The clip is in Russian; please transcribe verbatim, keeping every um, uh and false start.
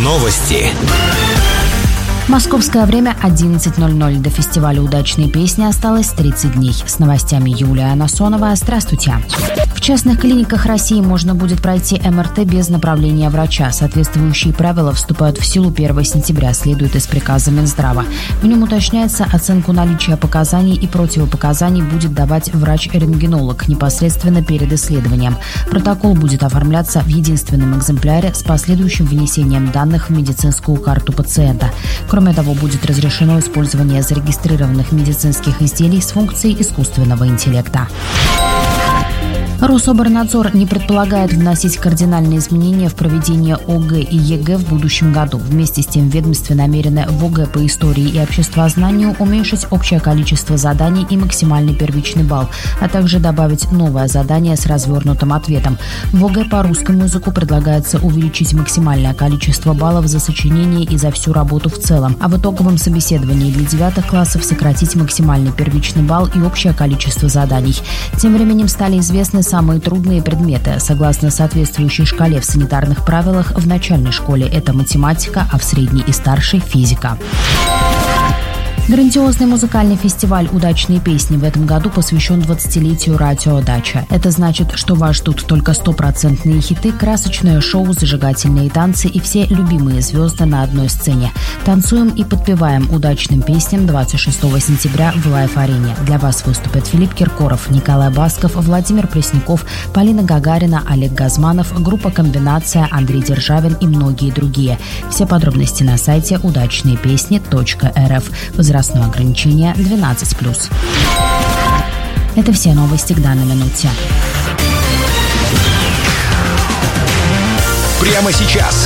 Новости. Московское время одиннадцать ноль ноль. До фестиваля «Удачные песни» осталось тридцать дней. С новостями Юлия Анасонова. Здравствуйте. В частных клиниках России можно будет пройти эм эр тэ без направления врача. Соответствующие правила вступают в силу первого сентября, следует из приказа Минздрава. В нем уточняется, оценку наличия показаний и противопоказаний будет давать врач-рентгенолог непосредственно перед исследованием. Протокол будет оформляться в единственном экземпляре с последующим внесением данных в медицинскую карту пациента. Кроме того, будет разрешено использование зарегистрированных медицинских изделий с функцией искусственного интеллекта. Рособорнадзор не предполагает вносить кардинальные изменения в проведение о гэ и е гэ в будущем году. Вместе с тем, в ведомстве намерены в о гэ по истории и обществознанию уменьшить общее количество заданий и максимальный первичный балл, а также добавить новое задание с развернутым ответом. В о гэ по русскому языку предлагается увеличить максимальное количество баллов за сочинение и за всю работу в целом, а в итоговом собеседовании для девятых классов сократить максимальный первичный балл и общее количество заданий. Тем временем стали известны самые трудные предметы. Согласно соответствующей шкале в санитарных правилах, в начальной школе это математика, а в средней и старшей – физика. Грандиозный музыкальный фестиваль «Удачные песни» в этом году посвящен двадцатилетию радио «Дача». Это значит, что вас ждут только стопроцентные хиты, красочное шоу, зажигательные танцы и все любимые звезды на одной сцене. Танцуем и подпеваем удачным песням двадцать шестого сентября в Лайф-арене. Для вас выступят Филипп Киркоров, Николай Басков, Владимир Пресняков, Полина Гагарина, Олег Газманов, группа «Комбинация», Андрей Державин и многие другие. Все подробности на сайте удачные песни точка эр эф. Возрастное ограничение двенадцать плюс. Это все новости к данной минуте. Прямо сейчас